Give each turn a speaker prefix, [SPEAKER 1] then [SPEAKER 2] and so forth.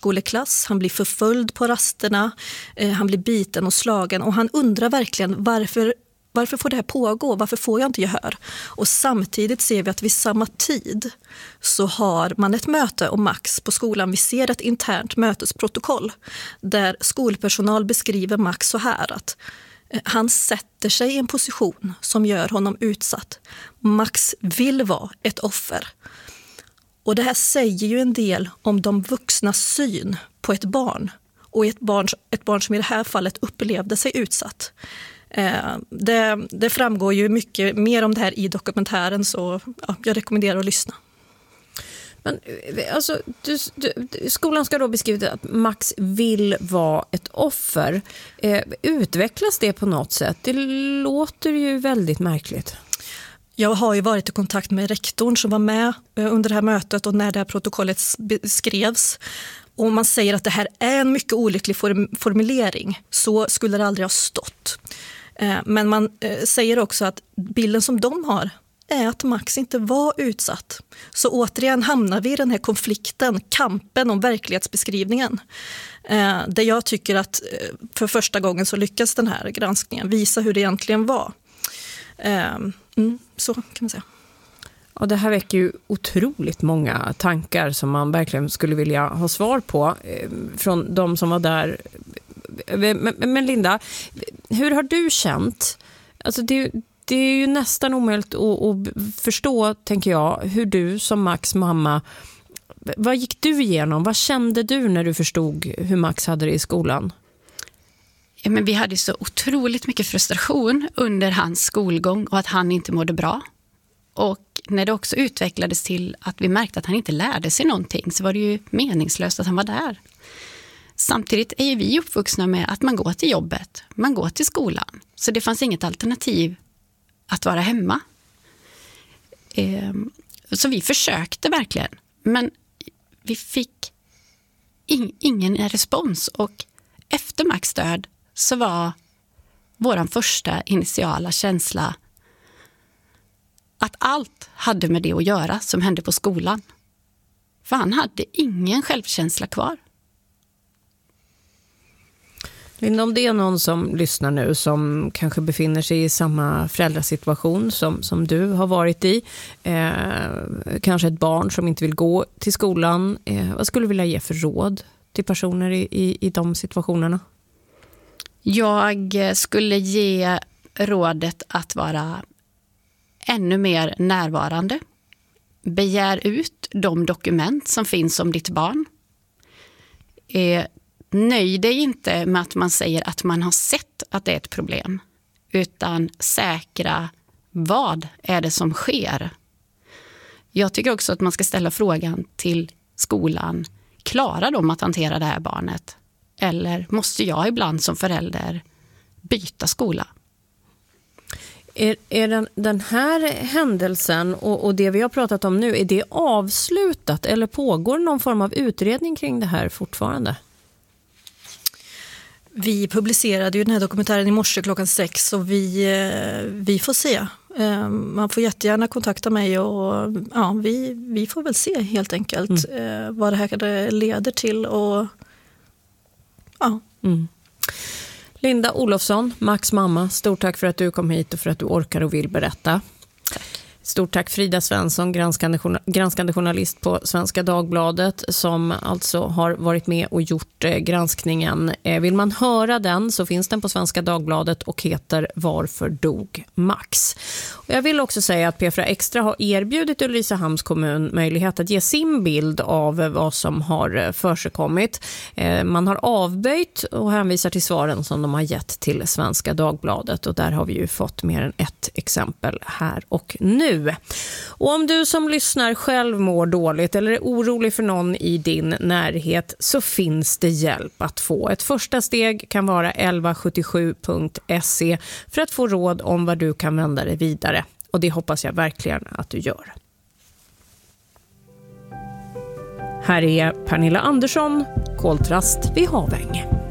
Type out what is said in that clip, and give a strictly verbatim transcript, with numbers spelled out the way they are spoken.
[SPEAKER 1] förskoleklass, han blir förföljd på rasterna, eh, han blir biten och slagen och han undrar verkligen varför Varför får det här pågå? Varför får jag inte gehör? Och samtidigt ser vi att vid samma tid så har man ett möte om Max på skolan. Vi ser ett internt mötesprotokoll där skolpersonal beskriver Max så här att han sätter sig i en position som gör honom utsatt. Max vill vara ett offer. Och det här säger ju en del om de vuxnas syn på ett barn. Och ett barn, ett barn som i det här fallet upplevde sig utsatt. Det, det framgår ju mycket mer om det här i dokumentären, så ja, jag rekommenderar att lyssna.
[SPEAKER 2] Men alltså, du, du, skolan ska då beskriva att Max vill vara ett offer. Eh, utvecklas det på något sätt? Det låter ju väldigt märkligt.
[SPEAKER 1] Jag har ju varit i kontakt med rektorn som var med under det här mötet och när det här protokollet skrevs. Och man säger att det här är en mycket olycklig form- formulering. Så skulle det aldrig ha stått. Men man säger också att bilden som de har är att Max inte var utsatt. Så återigen hamnar vi i den här konflikten, kampen om verklighetsbeskrivningen. Där jag tycker att för första gången så lyckas den här granskningen visa hur det egentligen var. Mm, så kan man säga.
[SPEAKER 2] Ja, det här väcker ju otroligt många tankar som man verkligen skulle vilja ha svar på eh, från de som var där. Men, men Linda, hur har du känt? Alltså det, det är ju nästan omöjligt att, att förstå, tänker jag, hur du som Max mamma, vad gick du igenom? Vad kände du när du förstod hur Max hade det i skolan?
[SPEAKER 3] Ja, men vi hade så otroligt mycket frustration under hans skolgång och att han inte mådde bra. Och när det också utvecklades till att vi märkte att han inte lärde sig någonting så var det ju meningslöst att han var där. Samtidigt är ju vi uppvuxna med att man går till jobbet, man går till skolan. Så det fanns inget alternativ att vara hemma. Så vi försökte verkligen, men vi fick ingen respons. Och efter Max död så var vår första initiala känsla att allt hade med det att göra som hände på skolan. För han hade ingen självkänsla kvar.
[SPEAKER 2] Linda, om det är någon som lyssnar nu som kanske befinner sig i samma föräldrasituation som, som du har varit i, eh, kanske ett barn som inte vill gå till skolan, eh, vad skulle du vilja ge för råd till personer i, i, i de situationerna?
[SPEAKER 3] Jag skulle ge rådet att vara ännu mer närvarande. Begär ut de dokument som finns om ditt barn. Eh, nöj dig inte med att man säger att man har sett att det är ett problem, utan säkra vad är det som sker. Jag tycker också att man ska ställa frågan till skolan: klarar de att hantera det här barnet? Eller måste jag ibland som förälder byta skola?
[SPEAKER 2] Är, är den, den här händelsen och, och det vi har pratat om nu, är det avslutat eller pågår någon form av utredning kring det här fortfarande?
[SPEAKER 1] Vi publicerade ju den här dokumentären i morse klockan sex och vi, vi får se. Man får jättegärna kontakta mig och ja, vi, vi får väl se helt enkelt mm. vad det här leder till. Och, ja.
[SPEAKER 2] Mm. Linda Olofsson, Max mamma, stort tack för att du kom hit och för att du orkar och vill berätta.
[SPEAKER 3] Tack.
[SPEAKER 2] Stort tack Frida Svensson, granskande, granskande journalist på Svenska Dagbladet, som alltså har varit med och gjort eh, granskningen. Eh, vill man höra den så finns den på Svenska Dagbladet och heter Varför dog Max? Och jag vill också säga att P fyra Extra har erbjudit Ulricehamns kommun möjlighet att ge sin bild av vad som har försigkommit. Eh, man har avböjt och hänvisar till svaren som de har gett till Svenska Dagbladet, och där har vi ju fått mer än ett exempel här och nu. Och om du som lyssnar själv mår dåligt eller är orolig för någon i din närhet, så finns det hjälp att få. Ett första steg kan vara elva sjuttiosju punkt se för att få råd om vad du kan vända dig vidare. Och det hoppas jag verkligen att du gör. Här är Pernilla Andersson, Koltrast vid Haväng.